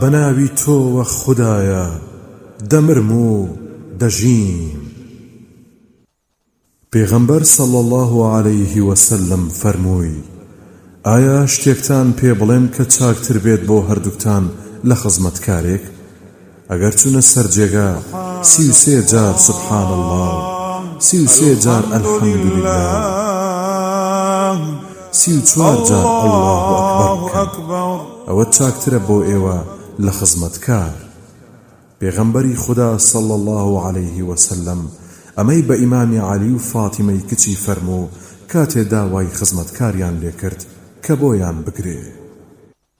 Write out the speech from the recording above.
بەناوی تۆوە خودایە دەمرم و دەژیم. پێغەمبەر صلی الله عليه وسلم فەرمووی: ئایا شتێکتان پێ بڵێم کە چاکتر بێت بۆ هەردووکتان لە خزمەتکارێک؟ ئەگەر چوونە سەر جێگا 33 جار سبحان الله، 33 جار الحەمدولله، 34 جار الله ئەکبەر بکەن، ئەوە چاکترە بۆ ئێوە لە خزمەتکار. پێغەمبەری خدا صلی الله عليه وسلم ئەمەی بە ئیمامی عەلی و فاتیمەی کچی فەرموو کاتێ داوای خزمەتکاریان لێ کرد کە بۆیان بگرێ.